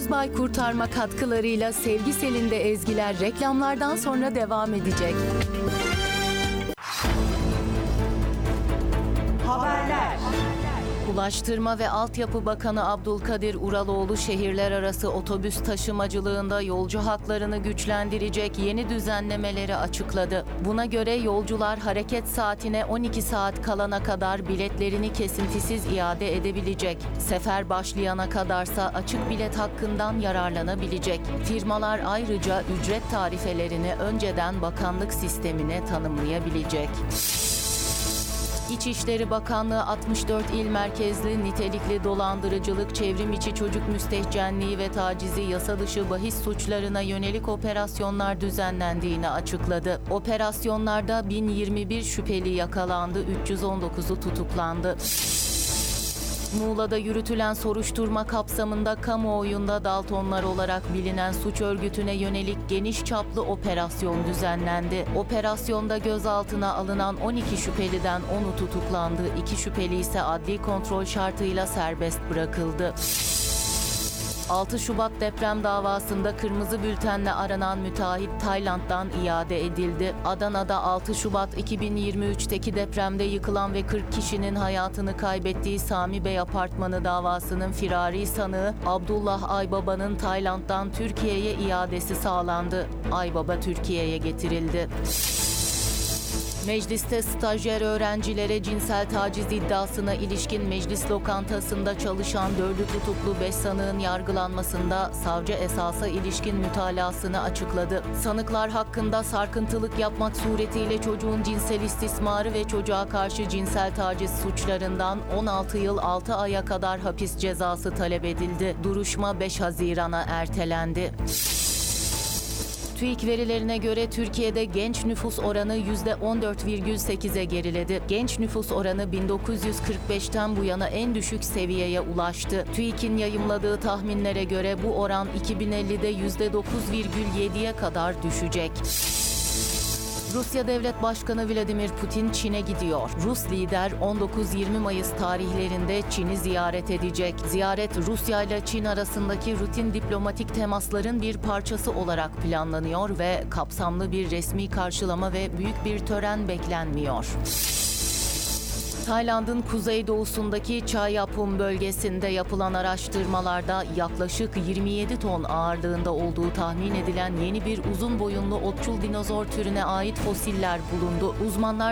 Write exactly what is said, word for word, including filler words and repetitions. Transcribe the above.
Özbay Kurtarma katkılarıyla Sevgi Selinde ezgiler reklamlardan sonra devam edecek. Haberler. Ulaştırma ve Altyapı Bakanı Abdülkadir Uraloğlu şehirler arası otobüs taşımacılığında yolcu haklarını güçlendirecek yeni düzenlemeleri açıkladı. Buna göre yolcular hareket saatine on iki saat kalana kadar biletlerini kesintisiz iade edebilecek. Sefer başlayana kadarsa açık bilet hakkından yararlanabilecek. Firmalar ayrıca ücret tarifelerini önceden bakanlık sistemine tanımlayabilecek. İçişleri Bakanlığı altmış dört il merkezli nitelikli dolandırıcılık, çevrimiçi çocuk müstehcenliği ve tacizi yasa dışı bahis suçlarına yönelik operasyonlar düzenlendiğini açıkladı. Operasyonlarda bin yirmi bir şüpheli yakalandı, üç yüz on dokuzu tutuklandı. Muğla'da yürütülen soruşturma kapsamında kamuoyunda Daltonlar olarak bilinen suç örgütüne yönelik geniş çaplı operasyon düzenlendi. Operasyonda gözaltına alınan on iki şüpheliden onu tutuklandı, iki şüpheli ise adli kontrol şartıyla serbest bırakıldı. altı Şubat deprem davasında kırmızı bültenle aranan müteahhit Tayland'dan iade edildi. Adana'da altı Şubat iki bin yirmi üç'teki depremde yıkılan ve kırk kişinin hayatını kaybettiği Sami Bey Apartmanı davasının firari sanığı Abdullah Aybaba'nın Tayland'dan Türkiye'ye iadesi sağlandı. Aybaba Türkiye'ye getirildi. Mecliste stajyer öğrencilere cinsel taciz iddiasına ilişkin meclis lokantasında çalışan dördü tutuklu beş sanığın yargılanmasında savcı esasa ilişkin mütalasını açıkladı. Sanıklar hakkında sarkıntılık yapmak suretiyle çocuğun cinsel istismarı ve çocuğa karşı cinsel taciz suçlarından on altı yıl altı aya kadar hapis cezası talep edildi. Duruşma beş Haziran'a ertelendi. TÜİK verilerine göre Türkiye'de genç nüfus oranı yüzde on dört virgül sekiz'e geriledi. Genç nüfus oranı bin dokuz yüz kırk beş'ten bu yana en düşük seviyeye ulaştı. TÜİK'in yayımladığı tahminlere göre bu oran iki bin elli'de yüzde dokuz virgül yedi'ye kadar düşecek. Rusya Devlet Başkanı Vladimir Putin Çin'e gidiyor. Rus lider on dokuz yirmi Mayıs tarihlerinde Çin'i ziyaret edecek. Ziyaret Rusya ile Çin arasındaki rutin diplomatik temasların bir parçası olarak planlanıyor ve kapsamlı bir resmi karşılama ve büyük bir tören beklenmiyor. Tayland'ın kuzeydoğusundaki Chayapum bölgesinde yapılan araştırmalarda yaklaşık yirmi yedi ton ağırlığında olduğu tahmin edilen yeni bir uzun boyunlu otçul dinozor türüne ait fosiller bulundu. Uzmanlar